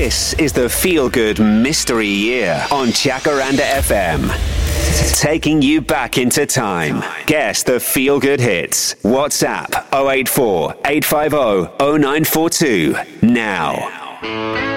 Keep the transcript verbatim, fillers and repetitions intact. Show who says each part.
Speaker 1: This is the Feel Good Mystery Year on Jacaranda F M. Taking you back into time. Guess the Feel Good hits. WhatsApp oh eight four, eight five oh, oh nine four two now.